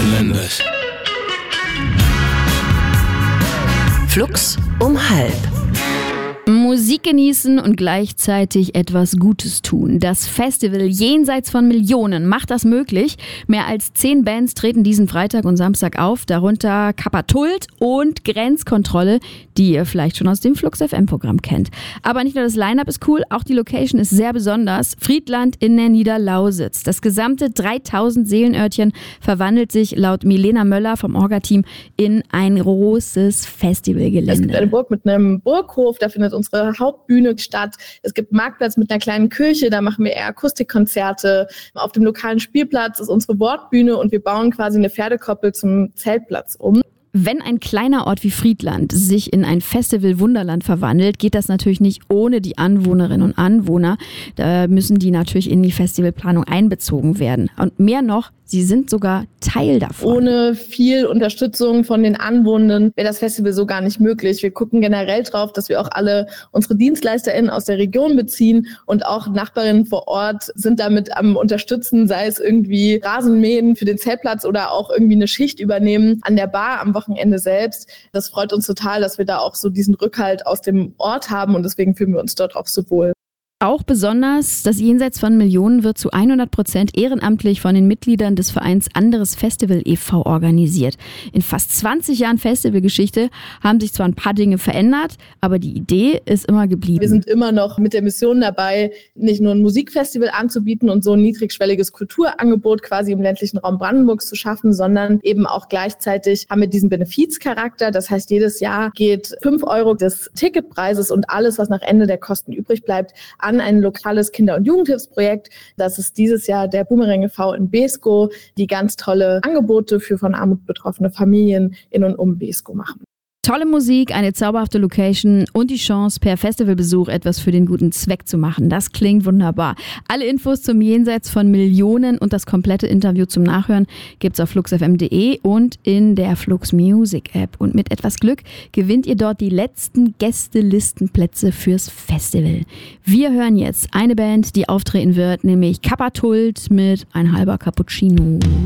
Geländes. Flux um 12. Musik genießen und gleichzeitig etwas Gutes tun. Das Festival Jenseits von Millionen macht das möglich. Mehr als 10 Bands treten diesen Freitag und Samstag auf, darunter Kappa-Tult und Grenzkontrolle, die ihr vielleicht schon aus dem Flux FM-Programm kennt. Aber nicht nur das Line-Up ist cool, auch die Location ist sehr besonders. Friedland in der Niederlausitz. Das gesamte 3000 Seelenörtchen verwandelt sich laut Milena Möller vom Orga-Team in ein großes Festivalgelände. Es gibt eine Burg mit einem Burghof, da findet unsere Hauptbühne statt. Es gibt einen Marktplatz mit einer kleinen Kirche, da machen wir eher Akustikkonzerte. Auf dem lokalen Spielplatz ist unsere Wortbühne und wir bauen quasi eine Pferdekoppel zum Zeltplatz um. Wenn ein kleiner Ort wie Friedland sich in ein Festival-Wunderland verwandelt, geht das natürlich nicht ohne die Anwohnerinnen und Anwohner. Da müssen die natürlich in die Festivalplanung einbezogen werden. Und mehr noch, sie sind sogar Teil davon. Ohne viel Unterstützung von den Anwohnenden wäre das Festival so gar nicht möglich. Wir gucken generell drauf, dass wir auch alle unsere DienstleisterInnen aus der Region beziehen und auch Nachbarinnen vor Ort sind damit am Unterstützen, sei es irgendwie Rasenmähen für den Zeltplatz oder auch irgendwie eine Schicht übernehmen an der Bar am Wochenende selbst. Das freut uns total, dass wir da auch so diesen Rückhalt aus dem Ort haben und deswegen fühlen wir uns dort auch so wohl. Auch besonders, das Jenseits von Millionen wird zu 100% ehrenamtlich von den Mitgliedern des Vereins Anderes Festival e.V. organisiert. In fast 20 Jahren Festivalgeschichte haben sich zwar ein paar Dinge verändert, aber die Idee ist immer geblieben. Wir sind immer noch mit der Mission dabei, nicht nur ein Musikfestival anzubieten und so ein niedrigschwelliges Kulturangebot quasi im ländlichen Raum Brandenburgs zu schaffen, sondern eben auch gleichzeitig haben wir diesen Benefizcharakter. Das heißt, jedes Jahr geht 5 € des Ticketpreises und alles, was nach Ende der Kosten übrig bleibt, an ein lokales Kinder- und Jugendhilfsprojekt. Das ist dieses Jahr der Boomerang e.V. in Beeskow, die ganz tolle Angebote für von Armut betroffene Familien in und um Beeskow machen. Tolle Musik, eine zauberhafte Location und die Chance, per Festivalbesuch etwas für den guten Zweck zu machen. Das klingt wunderbar. Alle Infos zum Jenseits von Millionen und das komplette Interview zum Nachhören gibt's auf fluxfm.de und in der Flux Music App. Und mit etwas Glück gewinnt ihr dort die letzten Gästelistenplätze fürs Festival. Wir hören jetzt eine Band, die auftreten wird, nämlich Kappa-Tult mit Ein halber Cappuccino.